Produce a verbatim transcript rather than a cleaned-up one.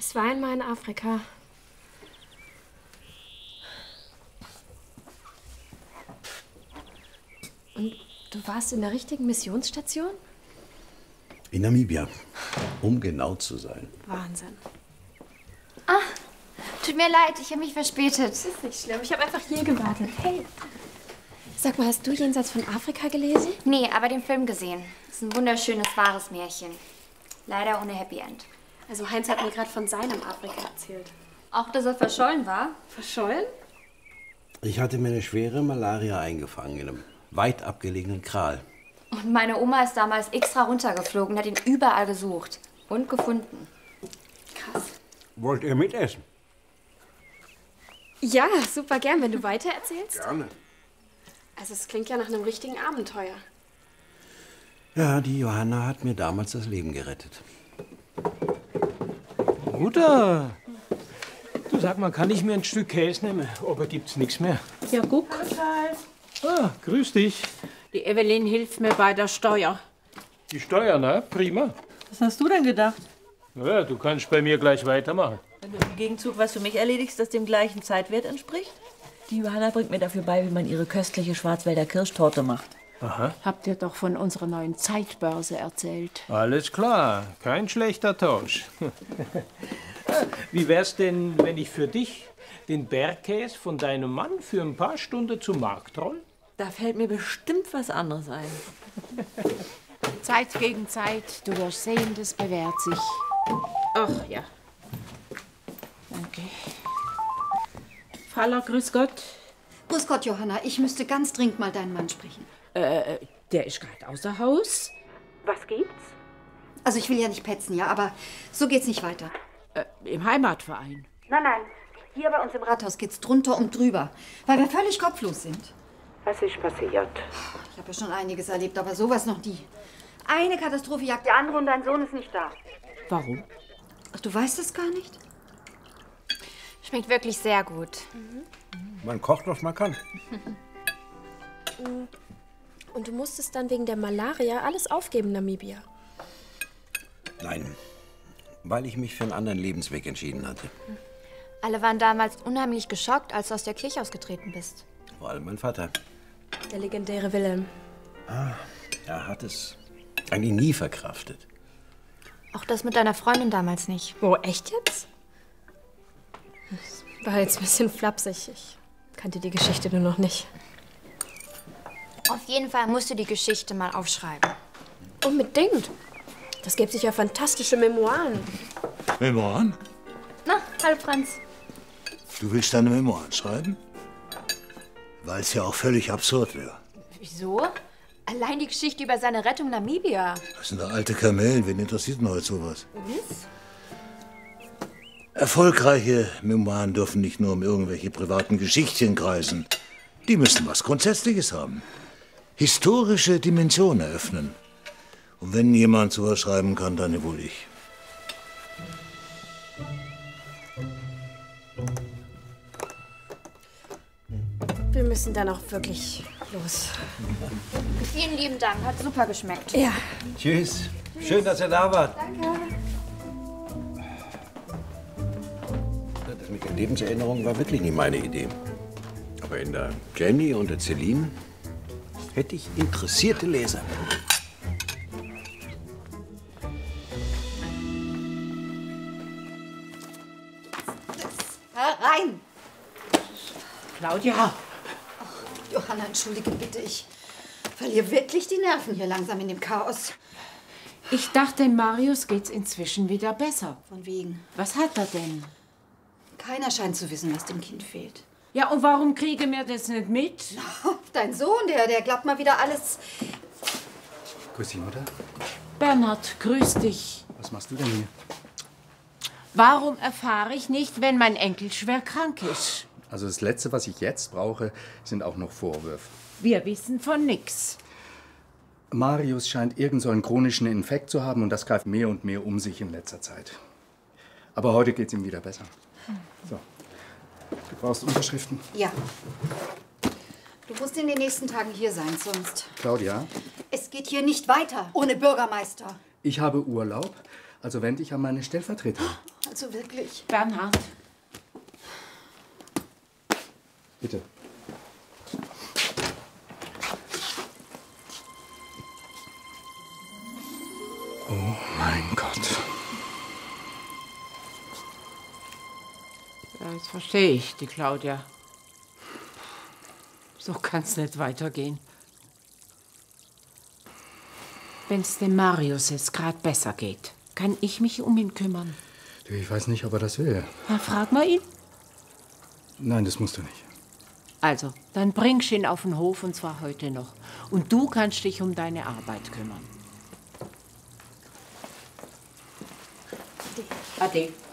Es war einmal in Afrika. Und du warst in der richtigen Missionsstation? In Namibia, um genau zu sein. Wahnsinn. Ah, tut mir leid, ich habe mich verspätet. Das ist nicht schlimm, ich habe einfach hier gewartet. Hey. Sag mal, hast du Jenseits von Afrika gelesen? Nee, aber den Film gesehen. Das ist ein wunderschönes, wahres Märchen. Leider ohne Happy End. Also Heinz hat mir gerade von seinem Afrika erzählt. Auch, dass er verschollen war? Verschollen? Ich hatte mir eine schwere Malaria eingefangen in einem weit abgelegenen Kral. Und meine Oma ist damals extra runtergeflogen, hat ihn überall gesucht. Und gefunden. Krass. Wollt ihr mitessen? Ja, super gern, wenn du weiter erzählst. Gerne. Also es klingt ja nach einem richtigen Abenteuer. Ja, die Johanna hat mir damals das Leben gerettet. Mutter! Du, sag mal, kann ich mir ein Stück Käse nehmen? Oder gibt's nichts mehr? Ja, guck. Ah, grüß dich. Die Evelyn hilft mir bei der Steuer. Die Steuer, ne? Prima. Was hast du denn gedacht? Ja, du kannst bei mir gleich weitermachen. Wenn du im Gegenzug was für mich erledigst, das dem gleichen Zeitwert entspricht? Die Johanna bringt mir dafür bei, wie man ihre köstliche Schwarzwälder Kirschtorte macht. Aha. Habt ihr doch von unserer neuen Zeitbörse erzählt. Alles klar, kein schlechter Tausch. Wie wär's denn, wenn ich für dich den Bergkäse von deinem Mann für ein paar Stunden zum Markt roll? Da fällt mir bestimmt was anderes ein. Zeit gegen Zeit, du wirst sehen, das bewährt sich. Ach ja. Danke. Faller, grüß Gott. Grüß Gott, Johanna. Ich müsste ganz dringend mal deinen Mann sprechen. Äh, der ist gerade außer Haus. Was gibt's? Also ich will ja nicht petzen, ja, aber so geht's nicht weiter. Äh, im Heimatverein. Nein, nein. Hier bei uns im Rathaus geht's drunter und drüber, weil wir völlig kopflos sind. Was ist passiert? Ich habe ja schon einiges erlebt, aber sowas noch nie. Eine Katastrophe jagt die andere und dein Sohn ist nicht da. Warum? Ach, du weißt es gar nicht? Schmeckt wirklich sehr gut. Man kocht, was man kann. Und du musstest dann wegen der Malaria alles aufgeben, Namibia. Nein, weil ich mich für einen anderen Lebensweg entschieden hatte. Alle waren damals unheimlich geschockt, als du aus der Kirche ausgetreten bist. Vor allem mein Vater. Der legendäre Wilhelm. Ah, er hat es eigentlich nie verkraftet. Auch das mit deiner Freundin damals nicht. Oh, echt jetzt? Das war jetzt ein bisschen flapsig. Ich kannte die Geschichte nur noch nicht. Auf jeden Fall musst du die Geschichte mal aufschreiben. Unbedingt. Das gibt sicher fantastische Memoiren. Memoiren? Na, hallo Franz. Du willst deine Memoiren schreiben? Weil es ja auch völlig absurd wäre. Wieso? Allein die Geschichte über seine Rettung Namibia. Das sind doch alte Kamellen. Wen interessiert denn heute sowas? Was? Erfolgreiche Memoiren dürfen nicht nur um irgendwelche privaten Geschichtchen kreisen. Die müssen was Grundsätzliches haben. Historische Dimensionen eröffnen. Und wenn jemand sowas schreiben kann, dann wohl ich. Wir müssen dann auch wirklich los. Vielen lieben Dank, hat super geschmeckt. Ja. Tschüss. Schön, dass ihr da wart. Danke. Das mit den Lebenserinnerungen war wirklich nicht meine Idee. Aber in der Jenny und der Celine hätte ich interessierte Leser. Herein! Claudia! Johanna, entschuldige bitte, ich verliere wirklich die Nerven hier langsam in dem Chaos. Ich dachte, Marius geht's inzwischen wieder besser. Von wegen. Was hat er denn? Keiner scheint zu wissen, was dem Kind fehlt. Ja, und warum kriegen wir das nicht mit? Dein Sohn, der, der glaubt mal wieder alles. Grüß dich, Mutter. Bernhard, grüß dich. Was machst du denn hier? Warum erfahre ich nicht, wenn mein Enkel schwer krank ist? Also das Letzte, was ich jetzt brauche, sind auch noch Vorwürfe. Wir wissen von nix. Marius scheint irgend so einen chronischen Infekt zu haben und das greift mehr und mehr um sich in letzter Zeit. Aber heute geht's ihm wieder besser. So. Du brauchst Unterschriften? Ja. Du musst in den nächsten Tagen hier sein, sonst... Claudia, Es geht hier nicht weiter ohne Bürgermeister. ich habe Urlaub, also wende ich an meine Stellvertreterin. Also wirklich. Bernhard. Bitte. Oh mein Gott. Ja, jetzt verstehe ich die Claudia. So kann's nicht weitergehen. Wenn's dem Marius jetzt gerade besser geht, kann ich mich um ihn kümmern. Du, ich weiß nicht, ob er das will. Na, frag mal ihn. Nein, das musst du nicht. Also, dann bringst du ihn auf den Hof und zwar heute noch. Und du kannst dich um deine Arbeit kümmern. Ade. Ade.